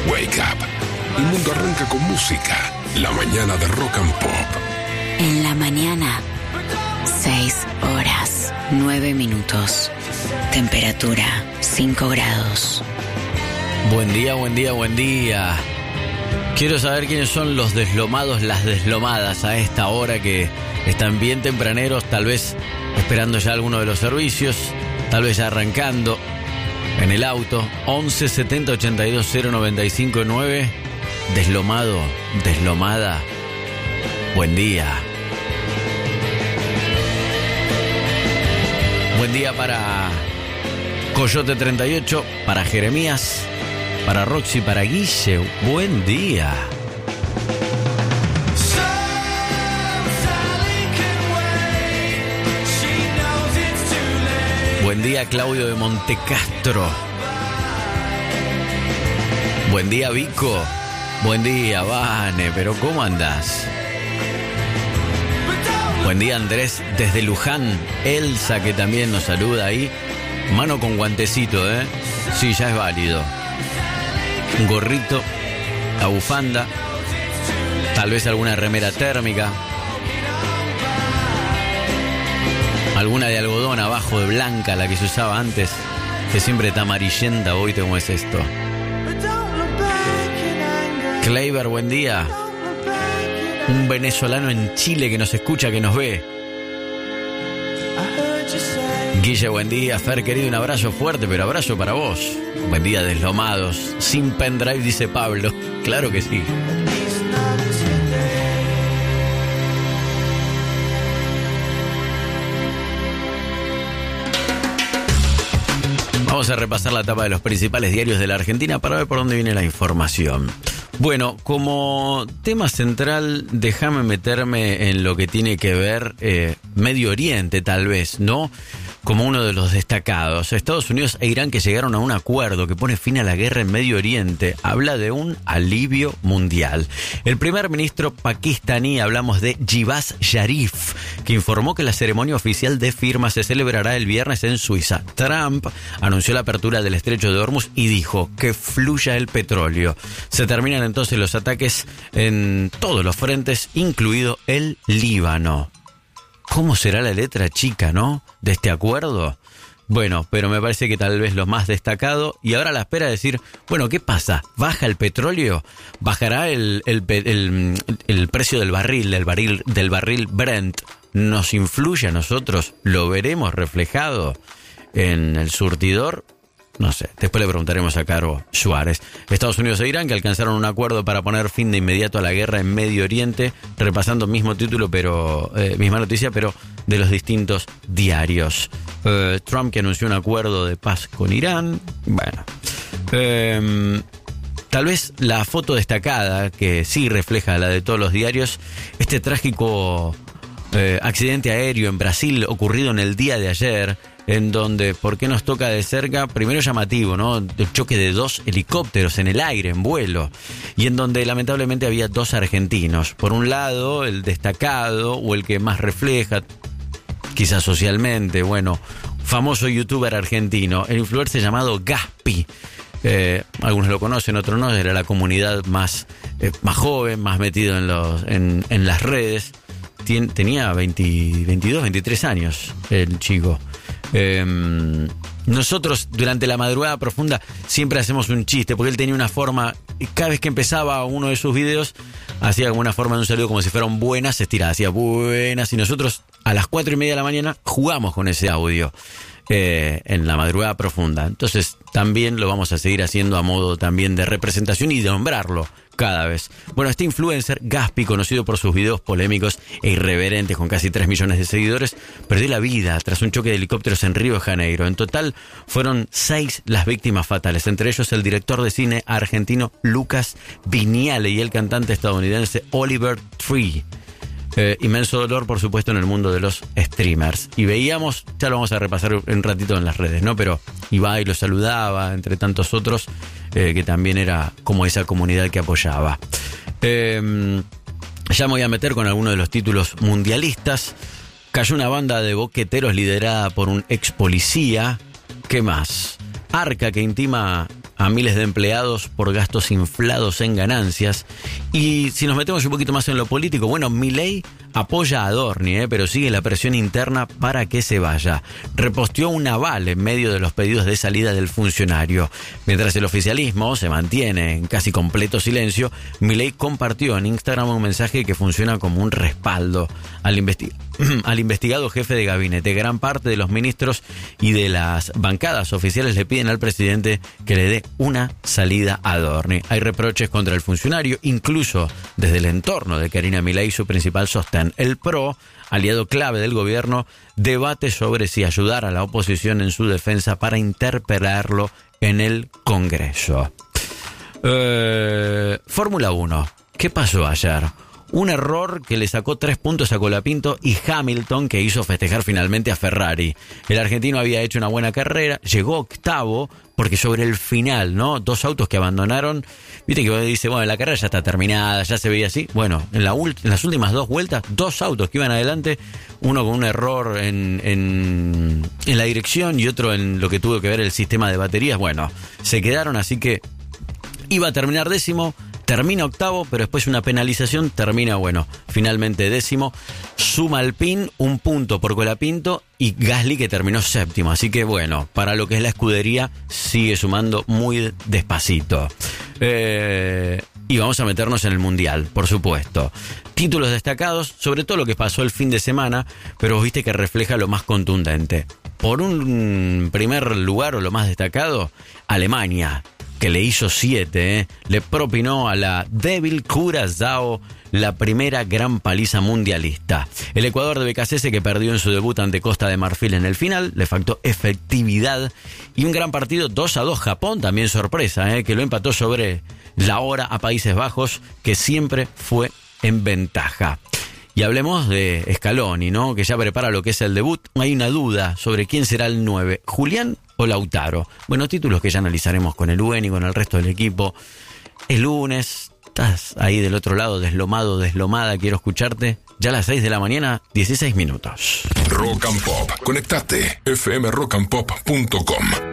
Wake Up. El mundo arranca con música. La mañana de Rock and Pop. En la mañana, 6 horas, 9 minutos. Temperatura, 5 grados. Buen día, buen día, buen día. Quiero saber quiénes son los deslomados, las deslomadas a esta hora, que están bien tempraneros, tal vez esperando ya alguno de los servicios, tal vez ya arrancando en el auto. 11 70 82 095 9. Deslomado, deslomada. Buen día. Buen día para Coyote 38, para Jeremías, para Roxy, para Guille. Buen día. Buen día, Claudio de Montecastro. Buen día, Vico. Buen día, Vane. Pero ¿cómo andás? Buen día, Andrés, desde Luján. Elsa, que también nos saluda ahí. Mano con guantecito, ¿eh? Sí, ya es válido. Un gorrito, la bufanda, tal vez alguna remera térmica, alguna de algodón abajo de blanca, la que se usaba antes, que siempre está amarillenta. Hoy cómo es esto. Kleiber, buen día. Un venezolano en Chile que nos escucha, que nos ve. Guille, buen día. Fer, querido, un abrazo fuerte, pero abrazo para vos. Buen día, deslomados. Sin pendrive, dice Pablo. Claro que sí. Vamos a repasar la tapa de los principales diarios de la Argentina para ver por dónde viene la información. Bueno, como tema central, déjame meterme en lo que tiene que ver Medio Oriente, tal vez, ¿no? Como uno de los destacados. Estados Unidos e Irán, que llegaron a un acuerdo que pone fin a la guerra en Medio Oriente, habla de un alivio mundial. El primer ministro pakistaní, hablamos de Shehbaz Sharif, que informó que la ceremonia oficial de firma se celebrará el viernes en Suiza. Trump anunció la apertura del estrecho de Hormuz y dijo que fluya el petróleo. Se terminan entonces los ataques en todos los frentes, incluido el Líbano. ¿Cómo será la letra chica, no?, de este acuerdo? Bueno, pero me parece que tal vez lo más destacado, y ahora a la espera de decir, bueno, ¿qué pasa? ¿Baja el petróleo? ¿Bajará el precio del barril Brent? ¿Nos influye a nosotros? ¿Lo veremos reflejado en el surtidor? No sé, después le preguntaremos a Caro Suárez. Estados Unidos e Irán, que alcanzaron un acuerdo para poner fin de inmediato a la guerra en Medio Oriente, repasando mismo título, pero misma noticia, pero de los distintos diarios. Trump, que anunció un acuerdo de paz con Irán. Bueno, tal vez la foto destacada, que sí refleja la de todos los diarios, este trágico accidente aéreo en Brasil ocurrido en el día de ayer, en donde, ¿por qué nos toca de cerca? Primero llamativo, ¿no? El choque de 2 helicópteros en el aire, en vuelo, y en donde lamentablemente había 2 argentinos. Por un lado, el destacado, o el que más refleja, quizás socialmente, bueno, famoso youtuber argentino, el influencer llamado Gaspi. Algunos lo conocen, otros no, era la comunidad más joven, más metido en las redes. Tenía 22, 23 años el chico. Nosotros durante la madrugada profunda siempre hacemos un chiste, porque él tenía una forma, cada vez que empezaba uno de sus videos, hacía como una forma de un saludo como si fueran buenas, se estiraba, hacía buenas, y nosotros a las 4:30 de la mañana jugamos con ese audio en la madrugada profunda. Entonces también lo vamos a seguir haciendo a modo también de representación y de nombrarlo cada vez. Bueno, este influencer, Gaspi, conocido por sus videos polémicos e irreverentes con casi 3 millones de seguidores, perdió la vida tras un choque de helicópteros en Río de Janeiro. En total fueron 6 las víctimas fatales, entre ellos el director de cine argentino Lucas Viñale y el cantante estadounidense Oliver Tree. Inmenso dolor, por supuesto, en el mundo de los streamers. Y veíamos, ya lo vamos a repasar un ratito en las redes, ¿no? Pero Ibai lo saludaba, entre tantos otros, que también era como esa comunidad que apoyaba. Ya me voy a meter con algunos de los títulos mundialistas. Cayó una banda de boqueteros liderada por un ex policía. ¿Qué más? Arca, que intima a miles de empleados por gastos inflados en ganancias. Y si nos metemos un poquito más en lo político, bueno, Milei apoya a Adorni, pero sigue la presión interna para que se vaya. Reposteó un aval en medio de los pedidos de salida del funcionario. Mientras el oficialismo se mantiene en casi completo silencio, Milei compartió en Instagram un mensaje que funciona como un respaldo al investigado jefe de gabinete. Gran parte de los ministros y de las bancadas oficiales le piden al presidente que le dé una salida a Adorni. Hay reproches contra el funcionario, incluso desde el entorno de Karina Milei, su principal sostén. El PRO, aliado clave del gobierno, debate sobre si ayudar a la oposición en su defensa para interpelarlo en el Congreso. Fórmula 1. ¿Qué pasó ayer? Un error que le sacó 3 puntos a Colapinto y Hamilton, que hizo festejar finalmente a Ferrari. El argentino había hecho una buena carrera, llegó octavo, porque sobre el final, ¿no? 2 autos que abandonaron. Viste que dice, bueno, la carrera ya está terminada, ya se veía así. Bueno, en las últimas 2 vueltas, 2 autos que iban adelante, uno con un error en la dirección y otro en lo que tuvo que ver el sistema de baterías. Bueno, se quedaron, así que iba a terminar décimo. Termina octavo, pero después una penalización, termina, bueno, finalmente décimo. Suma Alpine 1 punto por Colapinto y Gasly, que terminó séptimo. Así que, bueno, para lo que es la escudería, sigue sumando muy despacito. Y vamos a meternos en el Mundial, por supuesto. Títulos destacados, sobre todo lo que pasó el fin de semana, pero vos viste que refleja lo más contundente. Por un primer lugar, o lo más destacado, Alemania, que le hizo 7, le propinó a la débil Curazao la primera gran paliza mundialista. El Ecuador de Becasese, que perdió en su debut ante Costa de Marfil en el final, le faltó efectividad. Y un gran partido 2-2 Japón, también sorpresa, que lo empató sobre la hora a Países Bajos, que siempre fue en ventaja. Y hablemos de Scaloni, ¿no? Que ya prepara lo que es el debut. Hay una duda sobre quién será el 9, Julián o Lautaro. Bueno, títulos que ya analizaremos con el UN y con el resto del equipo. El lunes, estás ahí del otro lado, deslomado, deslomada, quiero escucharte. Ya a las 6 de la mañana, 16 minutos. Rock and Pop. Conectate. fmrockandpop.com